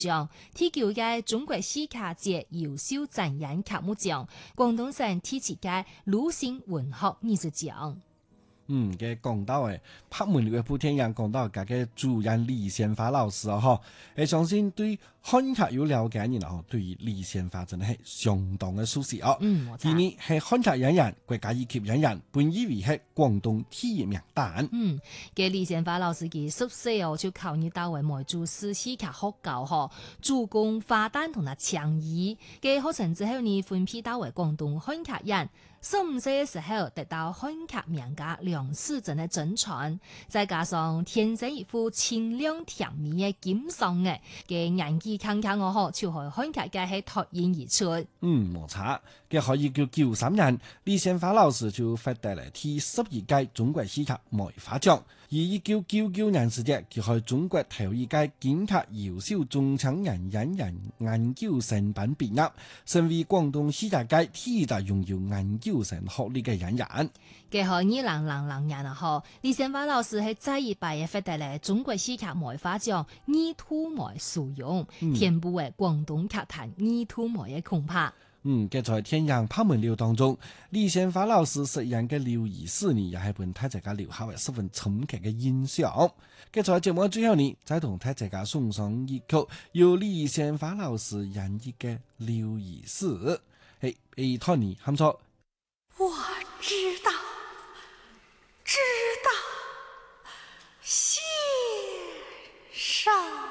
獎，第9屆中國戲劇節優秀展演劇目獎，廣東省第7屆魯迅文學藝術獎。 嘅講到拍門了一部電影，講到家嘅主演李先發老師相信對漢劇有了解嘅人對於李先發真係相當嘅熟悉今年係漢劇演員、國家一級演員，本以為係廣東第一名單。 嘅李先發老師嘅宿舍就考慮到為梅州市戲劇學校主攻花旦同埋창의嘅學成之後呢，分配到為廣東漢劇人。15歲嘅時候得到漢劇名家梁思成嘅真傳，再加上天生一副清亮甜美嘅金嗓嘅演技鏗鏘就係漢劇嘅係脫穎而出。 冇錯，嘅可以叫93年，李先發老師就獲得了第12屆中國戲劇梅花獎。而1999年時節，佢係中國頭一屆京劇優秀中青年演員研究生班畢業，成為廣東戲劇界第一個擁有研究生學歷嘅演員。 嘅係2000年李先發老師係再一擺嘅獲得了中國戲劇梅花獎二吐梅殊榮，填補為廣東劇壇二吐梅嘅空白。 嘅在電影拍門了當中，李先發老師飾演嘅劉醫師呢，也係本大家留下為十分深刻嘅印象。嘅在節目最後呢，再同大家送上一曲由李先發老師演繹嘅劉醫師。Tony 喊錯， 我知道，先生。